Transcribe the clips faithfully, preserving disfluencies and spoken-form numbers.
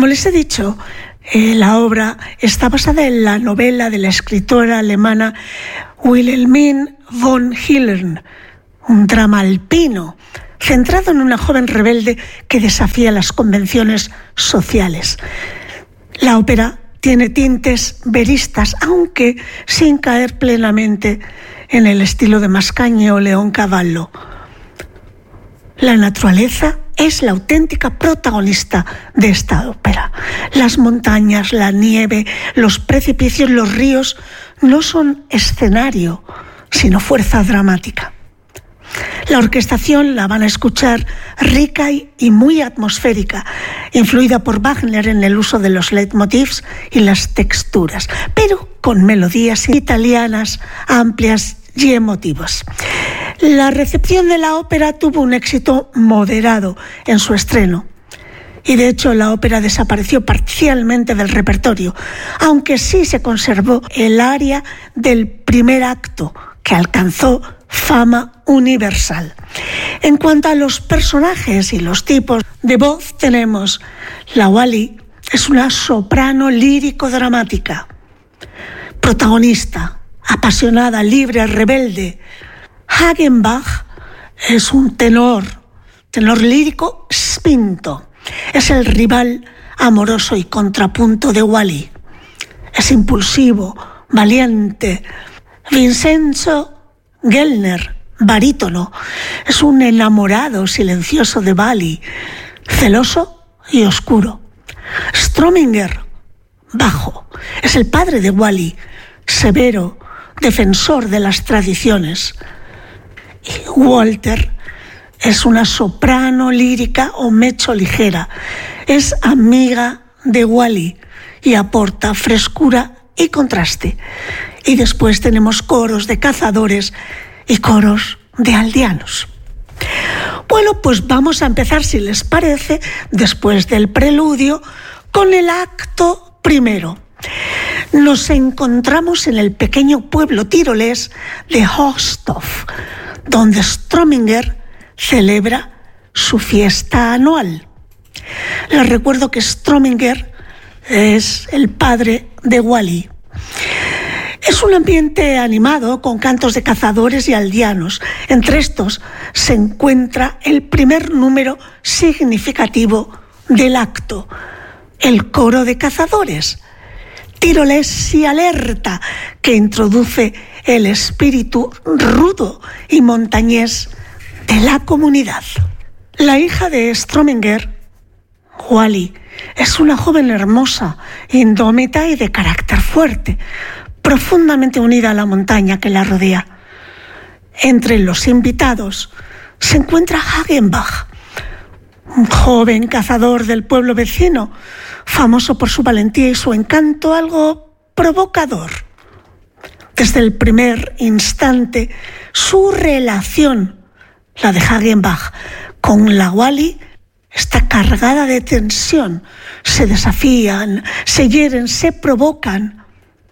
Como les he dicho, eh, la obra está basada en la novela de la escritora alemana Wilhelmine von Hillern, un drama alpino centrado en una joven rebelde que desafía las convenciones sociales. La ópera tiene tintes veristas, aunque sin caer plenamente en el estilo de Mascagni o Leoncavallo. La naturaleza es la auténtica protagonista de esta ópera. Las montañas, la nieve, los precipicios, los ríos no son escenario, sino fuerza dramática. La orquestación la van a escuchar rica y muy atmosférica, influida por Wagner en el uso de los leitmotivs y las texturas, pero con melodías italianas amplias y emotivas. La recepción de la ópera tuvo un éxito moderado en su estreno, y de hecho la ópera desapareció parcialmente del repertorio, aunque sí se conservó el aria del primer acto, que alcanzó fama universal. En cuanto a los personajes y los tipos de voz, tenemos la Wally, es una soprano lírico-dramática, protagonista, apasionada, libre, rebelde. Hagenbach es un tenor, tenor lírico spinto, es el rival amoroso y contrapunto de Wally. Es impulsivo, valiente. Vincenzo Gellner, barítono, es un enamorado silencioso de Wally, celoso y oscuro. Strominger, bajo, es el padre de Wally, severo, defensor de las tradiciones. Y Walter es una soprano lírica o mezzo ligera, es amiga de Wally y aporta frescura y contraste. Y después tenemos coros de cazadores y coros de aldeanos. Bueno, pues vamos a empezar, si les parece, después del preludio, con el acto primero. Nos encontramos en el pequeño pueblo tirolés de Hochstoff, donde Strominger celebra su fiesta anual. Les recuerdo que Strominger es el padre de Wally. Es un ambiente animado con cantos de cazadores y aldeanos. Entre estos se encuentra el primer número significativo del acto, el coro de cazadores, tirolés y alerta, que introduce el espíritu rudo y montañés de la comunidad. La hija de Strominger, Wally, es una joven hermosa, indómita y de carácter fuerte, profundamente unida a la montaña que la rodea. Entre los invitados se encuentra Hagenbach, un joven cazador del pueblo vecino, famoso por su valentía y su encanto algo provocador. Desde el primer instante, su relación, la de Hagenbach, con la Wally, está cargada de tensión. Se desafían, se hieren, se provocan.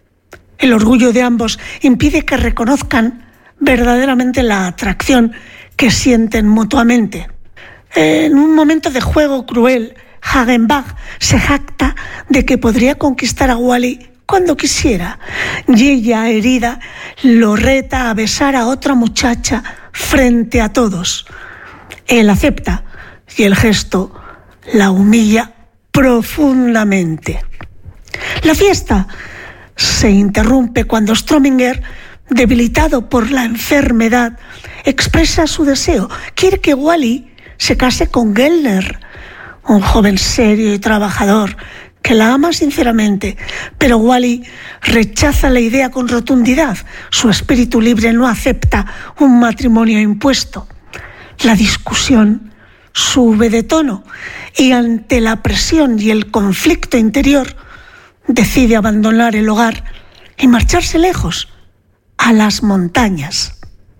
El orgullo de ambos impide que reconozcan verdaderamente la atracción que sienten mutuamente. En un momento de juego cruel, Hagenbach se jacta de que podría conquistar a Wally cuando quisiera, y ella, herida, lo reta a besar a otra muchacha frente a todos. Él acepta y el gesto la humilla profundamente. La fiesta se interrumpe cuando Strominger, debilitado por la enfermedad, expresa su deseo. Quiere que Wally se case con Gellner, un joven serio y trabajador que la ama sinceramente, pero Wally rechaza la idea con rotundidad. Su espíritu libre no acepta un matrimonio impuesto. La discusión sube de tono y ante la presión y el conflicto interior decide abandonar el hogar y marcharse lejos, a las montañas.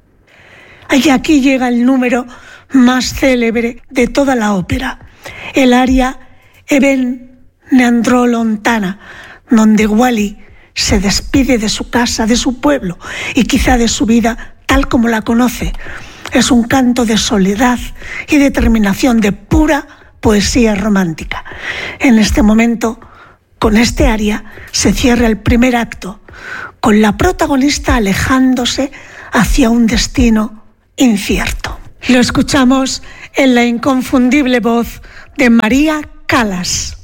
Y aquí llega el número más célebre de toda la ópera, el aria Eben Neandro Lontana, donde Wally se despide de su casa, de su pueblo y quizá de su vida tal como la conoce. Es un canto de soledad y determinación, de pura poesía romántica. En este momento, con este aria, se cierra el primer acto, con la protagonista alejándose hacia un destino incierto. Lo escuchamos en la inconfundible voz de María Callas.